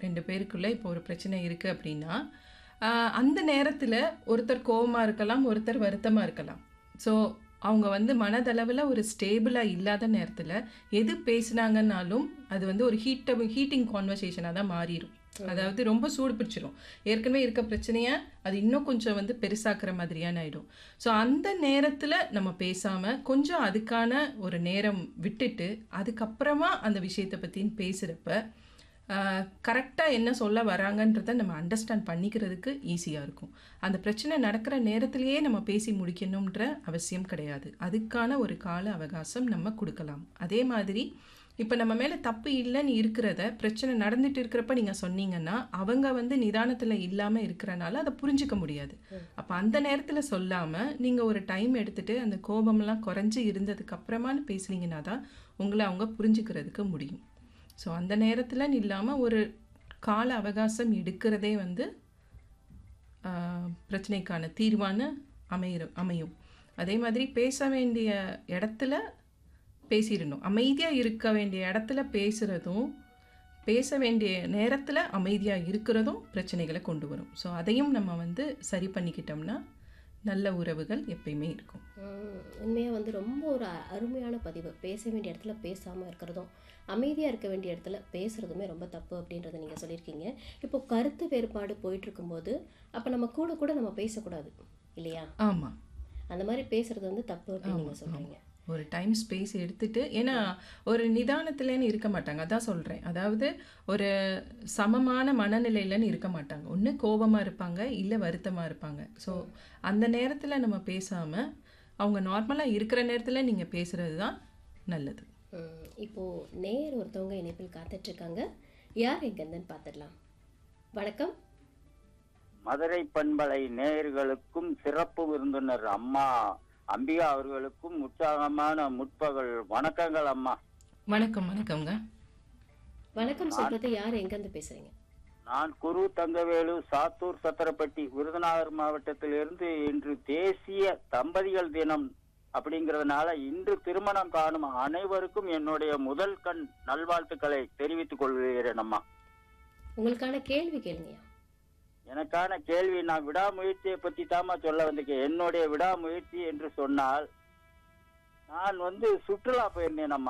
2 பேருக்குள்ள இப்போ ஒரு பிரச்சனை இருக்கு அப்படின்னா, அந்த நேரத்துல ஒருத்தர் கோவமா இருக்கலாம், ஒருத்தர் வருத்தமா இருக்கலாம். ஸோ அவங்க வந்து மனதளவுல ஒரு ஸ்டேபிளா இல்லாத நேரத்துல, எது பேசுனாங்கன்னாலும் அது வந்து ஒரு ஹீட்டிங் கான்வர்சேஷனா தான் மாறிரும். அதாவது ரொம்ப சூடு பிடிச்சிரும். ஏற்கனவே இருக்க பிரச்சனைய அது இன்னும் கொஞ்சம் வந்து பெருசாக்குற மாதிரியான ஆயிடும். ஸோ அந்த நேரத்துல நம்ம பேசாம, கொஞ்சம் அதுக்கான ஒரு நேரம் விட்டுட்டு, அதுக்கப்புறமா அந்த விஷயத்த பத்தின்னு பேசுறப்ப, கரெக்டா என்ன சொல்ல வராங்கன்றத நம்ம அண்டர்ஸ்டாண்ட் பண்ணிக்கிறதுக்கு ஈஸியா இருக்கும். அந்த பிரச்சனை நடக்கிற நேரத்திலேயே நம்ம பேசி முடிக்கணும்ன்ற அவசியம் கிடையாது. அதுக்கான ஒரு கால அவகாசம் நம்ம குடுக்கலாம். அதே மாதிரி இப்ப நம்ம மேல தப்பு இல்லன்னு இருக்கிறத, பிரச்சனை நடந்துட்டு இருக்கிறப்ப நீங்க சொன்னீங்கன்னா, அவங்க வந்து நிதானத்துல இல்லாம இருக்கிறனால அத புரிஞ்சுக்க முடியாது. அப்ப அந்த நேரத்துல சொல்லாம, நீங்க ஒரு டைம் எடுத்துட்டு அந்த கோபம்லாம் குறைஞ்சு இருந்ததுக்கு அப்புறமான்னு பேசுனீங்கன்னா தான், உங்கள அவங்க புரிஞ்சுக்கிறதுக்கு முடியும். ஸோ அந்த நேரத்துலன்னு இல்லாம ஒரு கால அவகாசம் எடுக்கிறதே வந்து பிரச்சனைக்கான தீர்வான அமையும். அதே மாதிரி பேச வேண்டிய இடத்துல பேசிடணும். அமைதியா இருக்க வேண்டிய இடத்துல பேசுறதும், பேச வேண்டிய நேரத்துல அமைதியா இருக்கிறதும் பிரச்சனைகளை கொண்டு வரும். ஸோ அதையும் நம்ம வந்து சரி பண்ணிக்கிட்டோம்னா நல்ல உறவுகள் எப்பயுமே இருக்கும். உண்மையாக வந்து ரொம்ப ஒரு அருமையான பதிவு. பேச வேண்டிய இடத்துல பேசாமல் இருக்கிறதும், அமைதியாக இருக்க வேண்டிய இடத்துல பேசுகிறதுமே ரொம்ப தப்பு அப்படின்றத நீங்கள் சொல்லியிருக்கீங்க. இப்போ கருத்து வேறுபாடு போயிட்டு இருக்கும்போது அப்போ நம்ம கூட கூட நம்ம பேசக்கூடாது இல்லையா? ஆமாம், அந்த மாதிரி பேசுறது வந்து தப்பு அப்படின்னு நீங்கள் சொல்கிறீங்க. ஒரு டைம் ஸ்பேஸ் எடுத்துட்டு, ஏன்னா ஒரு நிதானத்துலன்னு இருக்க மாட்டாங்க. அதான் சொல்கிறேன். அதாவது ஒரு சமமான மனநிலையிலன்னு இருக்க மாட்டாங்க. ஒன்று கோபமாக இருப்பாங்க, இல்லை வருத்தமாக இருப்பாங்க. ஸோ அந்த நேரத்தில் நம்ம பேசாமல், அவங்க நார்மலாக இருக்கிற நேரத்தில் நீங்கள் பேசுகிறது தான் நல்லது. இப்போது நேர் ஒருத்தவங்க இணைப்பில் காத்துட்ருக்காங்க. யார் எங்கேருந்துன்னு பார்த்துடலாம். வணக்கம். மதுரை பண்பலை நேயர்களுக்கும் சிறப்பு விருந்தினர் அம்மா அம்பிகா அவர்களுக்கும் உற்சாகமான முற்பகல் வணக்கங்கள் அம்மா. வணக்கம். வணக்கம்ங்க. வணக்கம் சொல்றது யார் எங்கேருந்து பேசுறீங்க? நான் குரு தங்கவேலு, சாத்தூர் சத்திரப்பட்டி, விருதுநகர் மாவட்டத்திலிருந்து. இன்று தேசிய தம்பதிகள் தினம் அப்படிங்கிறதுனால இன்று திருமணம் காணும் அனைவருக்கும் என்னுடைய முதல் கண் நல்வாழ்த்துக்களை தெரிவித்துக் கொள்கிறேன் அம்மா. உங்களுக்கான கேள்வி கேளுங்கய்யா. எனக்கான கேள்வி, நான் விடாமுயற்சியை பத்தி தாமா சொல்ல வந்திருக்கேன். என்னுடைய விடாமுயற்சி என்று சொன்னால், நான் வந்து சுற்றுலா போயிருந்தேன் அம்மா.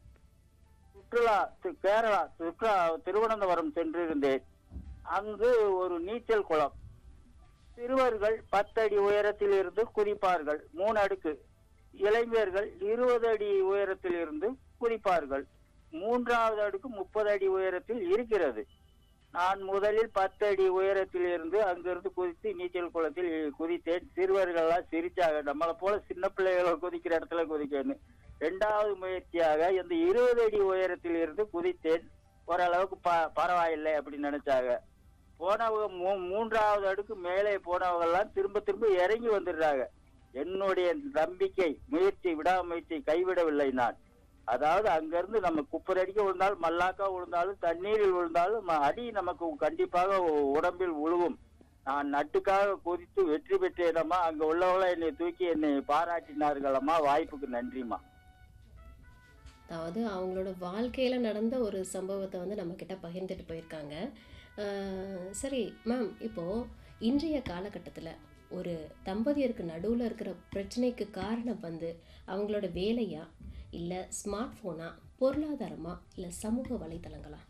கேரளா சுற்றுலா திருவனந்தபுரம் சென்றிருந்தேன். அங்கு ஒரு நீச்சல் குளம். சிறுவர்கள் 10 அடி உயரத்தில் இருந்து குதிப்பார்கள், 3 அடுக்கு. இளைஞர்கள் 20 அடி உயரத்தில் இருந்து குதிப்பார்கள். 3வது அடுக்கு 30 அடி உயரத்தில் இருக்கிறது. நான் முதலில் 10 அடி உயரத்தில் இருந்து அங்கிருந்து குதித்து நீச்சல் குளத்தில் குதித்தேன். சிறுவர்கள்லாம் சிரிச்சாங்க, நம்மளை போல சின்ன பிள்ளைகளை குதிக்கிற இடத்துல குதிக்கன்னு. 2வது முயற்சியாக இந்த 20 அடி உயரத்தில் இருந்து குதித்தேன். ஓரளவுக்கு பரவாயில்லை அப்படின்னு நினைச்சாங்க. போனவங்க 3வது அடுக்கு மேலே போனவங்க எல்லாம் திரும்ப திரும்ப இறங்கி வந்துடுறாங்க. என்னுடைய நம்பிக்கை, முயற்சி, விடாமுயற்சி கைவிடவில்லை நான். அதாவது அங்கிருந்து நம்ம குப்பரடிக்க விழுந்தாலும், மல்லாக்கா விழுந்தாலும், தண்ணீரில் விழுந்தாலும் அடி நமக்கு கண்டிப்பாக உடம்பில் விழுவும். நான் நட்டுக்காக குதித்து வெற்றி பெற்றேனம்மா. அங்க உள்ளவங்கள என்னை தூக்கி என்னை பாராட்டினார்களம்மா. வாய்ப்புக்கு நன்றிம்மா. அதாவது அவங்களோட வாழ்க்கையில நடந்த ஒரு சம்பவத்தை வந்து நம்ம கிட்ட பகிர்ந்துட்டு போயிருக்காங்க. சரி மேம், இப்போ இன்றைய காலகட்டத்தில் ஒரு தம்பதியருக்கு நடுவில் இருக்கிற பிரச்சனைக்கு காரணம் வந்து அவங்களோட வேலையா, இல்லை ஸ்மார்ட் ஃபோனா, பொருளாதாரமா, இல்லை சமூக வலைத்தளங்களா?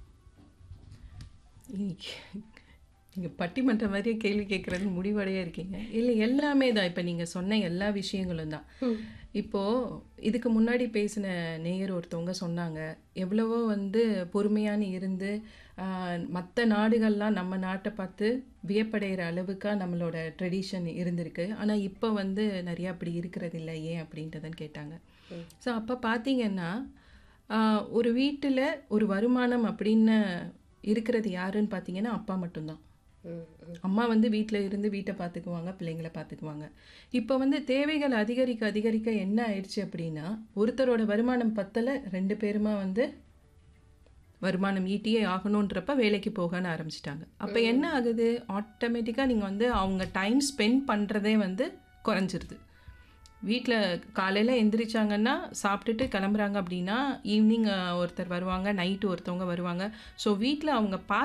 நீங்கள் பட்டிமன்ற மாதிரியே கேள்வி கேட்குறது முடிவடையே இருக்கீங்க. இல்லை, எல்லாமே தான். இப்போ நீங்கள் சொன்ன எல்லா விஷயங்களும் தான். இப்போது இதுக்கு முன்னாடி பேசின நேயர் ஒருத்தவங்க சொன்னாங்க, எவ்வளவோ வந்து பொறுமையான இருந்து மற்ற நாடுகள்லாம் நம்ம நாட்டை பார்த்து வியப்படைகிற அளவுக்கா நம்மளோட ட்ரெடிஷன் இருந்திருக்கு. ஆனால் இப்போ வந்து நிறையா அப்படி இருக்கிறது இல்லை, ஏன் அப்படின்றதுன்னு கேட்டாங்க. ஸோ அப்போ பார்த்தீங்கன்னா, ஒரு வீட்டில் ஒரு வருமானம் அப்படின்னு இருக்கிறது யாருன்னு பார்த்தீங்கன்னா அப்பா மட்டும்தான். அம்மா வந்து வீட்டில் இருந்து வீட்டை பார்த்துக்குவாங்க, பிள்ளைங்களை பார்த்துக்குவாங்க. இப்போ வந்து தேவைகள் அதிகரிக்க அதிகரிக்க என்ன ஆயிடுச்சு அப்படின்னா, ஒருத்தரோட வருமானம் பத்தலை, 2 பேருமா வந்து வருமானம் ஈட்டியே ஆகணுன்றப்ப வேலைக்கு போகன்னு ஆரம்பிச்சிட்டாங்க. அப்போ என்ன ஆகுது, ஆட்டோமேட்டிக்காக நீங்கள் வந்து அவங்க டைம் ஸ்பெண்ட் பண்ணுறதே வந்து குறைஞ்சிருது. வீட்டில் காலையில் எந்திரிச்சாங்கன்னா சாப்பிட்டுட்டு கிளம்புறாங்க அப்படின்னா ஈவினிங் ஒருத்தர் வருவாங்க, நைட்டு ஒருத்தவங்க வருவாங்க. ஸோ வீட்டில் அவங்க